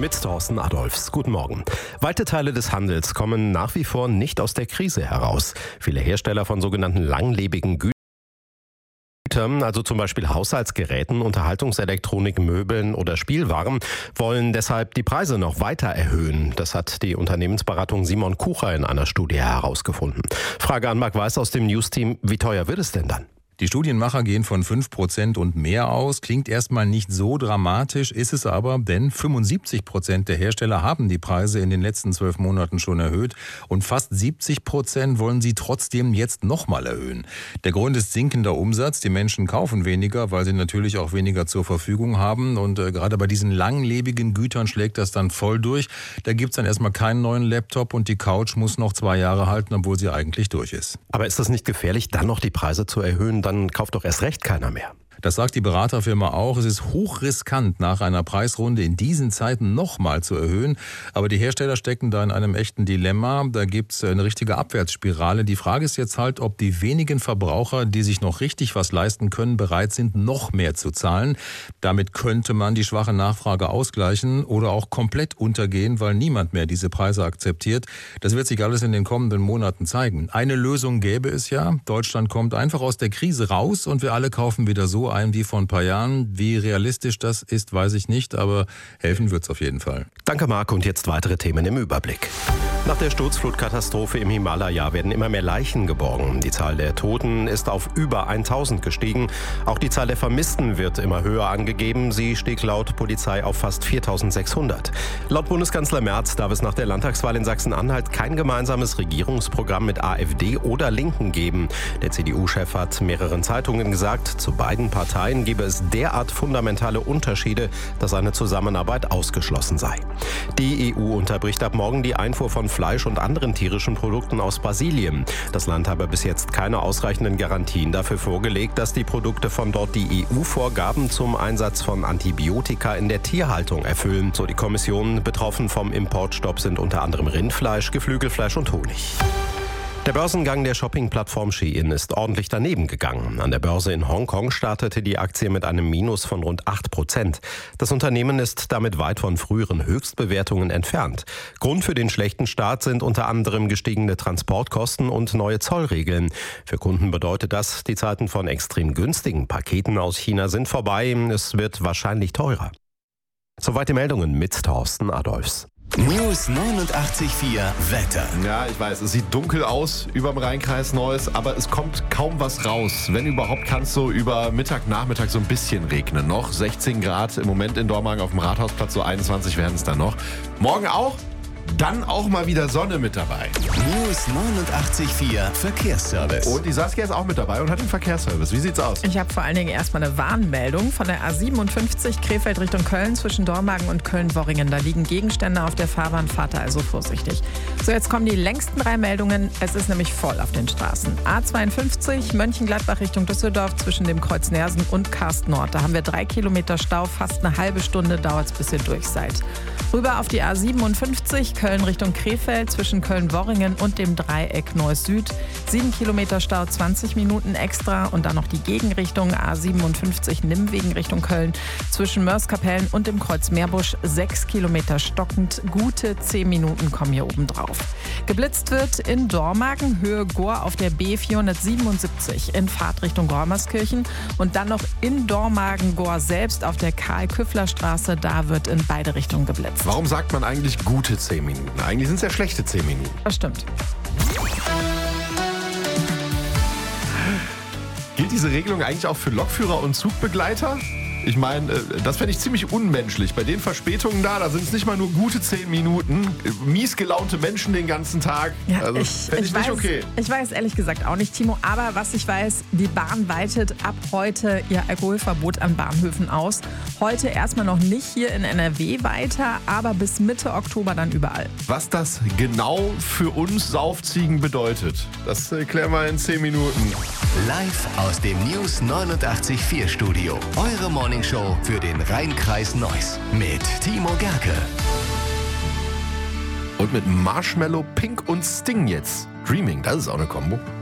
mit Thorsten Adolphs. Guten Morgen. Weite Teile des Handels kommen nach wie vor nicht aus der Krise heraus. Viele Hersteller von sogenannten langlebigen Gütern, also zum Beispiel Haushaltsgeräten, Unterhaltungselektronik, Möbeln oder Spielwaren, wollen deshalb die Preise noch weiter erhöhen. Das hat die Unternehmensberatung Simon Kucher in einer Studie herausgefunden. Frage an Marc Weiß aus dem News-Team: Wie teuer wird es denn dann? Die Studienmacher gehen von 5% und mehr aus. Klingt erstmal nicht so dramatisch, ist es aber, denn 75% der Hersteller haben die Preise in den letzten 12 Monaten schon erhöht und fast 70% wollen sie trotzdem jetzt nochmal erhöhen. Der Grund ist sinkender Umsatz. Die Menschen kaufen weniger, weil sie natürlich auch weniger zur Verfügung haben. Und gerade bei diesen langlebigen Gütern schlägt das dann voll durch. Da gibt's dann erstmal keinen neuen Laptop und die Couch muss noch 2 Jahre halten, obwohl sie eigentlich durch ist. Aber ist das nicht gefährlich, dann noch die Preise zu erhöhen? Dann kauft doch erst recht keiner mehr. Das sagt die Beraterfirma auch. Es ist hochriskant, nach einer Preisrunde in diesen Zeiten nochmal zu erhöhen. Aber die Hersteller stecken da in einem echten Dilemma. Da gibt es eine richtige Abwärtsspirale. Die Frage ist jetzt halt, ob die wenigen Verbraucher, die sich noch richtig was leisten können, bereit sind, noch mehr zu zahlen. Damit könnte man die schwache Nachfrage ausgleichen oder auch komplett untergehen, weil niemand mehr diese Preise akzeptiert. Das wird sich alles in den kommenden Monaten zeigen. Eine Lösung gäbe es ja. Deutschland kommt einfach aus der Krise raus und wir alle kaufen wieder so ein wie vor ein paar Jahren. Wie realistisch das ist, weiß ich nicht, aber helfen wird's auf jeden Fall. Danke, Marc. Und jetzt weitere Themen im Überblick. Nach der Sturzflutkatastrophe im Himalaya werden immer mehr Leichen geborgen. Die Zahl der Toten ist auf über 1000 gestiegen. Auch die Zahl der Vermissten wird immer höher angegeben. Sie stieg laut Polizei auf fast 4600. Laut Bundeskanzler Merz darf es nach der Landtagswahl in Sachsen-Anhalt kein gemeinsames Regierungsprogramm mit AfD oder Linken geben. Der CDU-Chef hat mehreren Zeitungen gesagt, zu beiden Parteien gebe es derart fundamentale Unterschiede, dass eine Zusammenarbeit ausgeschlossen sei. Die EU unterbricht ab morgen die Einfuhr von Fleisch und anderen tierischen Produkten aus Brasilien. Das Land habe bis jetzt keine ausreichenden Garantien dafür vorgelegt, dass die Produkte von dort die EU-Vorgaben zum Einsatz von Antibiotika in der Tierhaltung erfüllen. So die Kommission. Betroffen vom Importstopp sind unter anderem Rindfleisch, Geflügelfleisch und Honig. Der Börsengang der Shopping-Plattform Shein ist ordentlich daneben gegangen. An der Börse in Hongkong startete die Aktie mit einem Minus von rund 8%. Das Unternehmen ist damit weit von früheren Höchstbewertungen entfernt. Grund für den schlechten Start sind unter anderem gestiegene Transportkosten und neue Zollregeln. Für Kunden bedeutet das, die Zeiten von extrem günstigen Paketen aus China sind vorbei. Es wird wahrscheinlich teurer. Soweit die Meldungen mit Thorsten Adolphs. News 89.4 Wetter. Ja, ich weiß, es sieht dunkel aus überm Rheinkreis Neuss, aber es kommt kaum was raus. Wenn überhaupt, kann es so über Mittag, Nachmittag so ein bisschen regnen noch. 16 Grad im Moment in Dormagen auf dem Rathausplatz, so 21 werden es dann noch. Morgen auch, dann auch mal wieder Sonne mit dabei. News 89.4 Verkehrsservice. Und die Saskia ist auch mit dabei und hat den Verkehrsservice. Wie sieht's aus? Ich habe vor allen Dingen erstmal eine Warnmeldung von der A57 Krefeld Richtung Köln zwischen Dormagen und Köln-Worringen. Da liegen Gegenstände auf der Fahrbahn, fahrt da also vorsichtig. So, jetzt kommen die längsten 3 Meldungen. Es ist nämlich voll auf den Straßen. A52 Mönchengladbach Richtung Düsseldorf zwischen dem Kreuz Nersen und Karst Nord. Da haben wir 3 Kilometer Stau, fast eine halbe Stunde dauert es, bis ihr durch seid. Rüber auf die A57 Köln Richtung Krefeld zwischen Köln-Worringen und dem Dreieck Neuss Süd. 7 Kilometer Stau, 20 Minuten extra. Und dann noch die Gegenrichtung A57 Nimwegen Richtung Köln zwischen Mörs-Kapellen und dem Kreuz Meerbusch. 6 Kilometer stockend, gute 10 Minuten kommen hier oben drauf. Geblitzt wird in Dormagen, Höhe Gohr auf der B477 in Fahrtrichtung Gormerskirchen. Und dann noch in Dormagen-Gohr selbst auf der Karl-Küffler-Straße. Da wird in beide Richtungen geblitzt. Warum sagt man eigentlich gute 10 Minuten? Eigentlich sind es ja schlechte 10 Minuten. Das stimmt. Gilt diese Regelung eigentlich auch für Lokführer und Zugbegleiter? Ich meine, das fände ich ziemlich unmenschlich. Bei den Verspätungen da sind es nicht mal nur gute 10 Minuten. Mies gelaunte Menschen den ganzen Tag. Ja, also, fände ich nicht okay. Ich weiß ehrlich gesagt auch nicht, Timo. Aber was ich weiß, die Bahn weitet ab heute ihr Alkoholverbot an Bahnhöfen aus. Heute erstmal noch nicht hier in NRW weiter, aber bis Mitte Oktober dann überall. Was das genau für uns Saufziegen bedeutet, das klären wir in 10 Minuten. Live aus dem News 89.4 Studio. Eure Morningshow für den Rheinkreis Neuss mit Timo Gerke. Und mit Marshmallow, Pink und Sting jetzt. Dreaming, das ist auch eine Kombo.